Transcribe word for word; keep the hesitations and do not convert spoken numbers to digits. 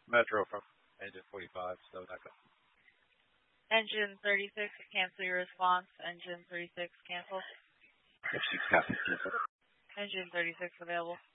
Metro from engine forty-five, so that goes. Engine thirty-six, cancel your response. Engine thirty-six, cancel. F six, copy, cancel. Engine thirty-six, available.